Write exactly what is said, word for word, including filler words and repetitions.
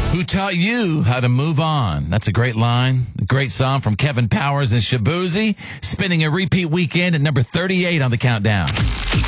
Who taught you how to move on? That's a great line. A great song from Kevin Powers and Shabuzi. Spinning a repeat weekend at number thirty-eight on the countdown.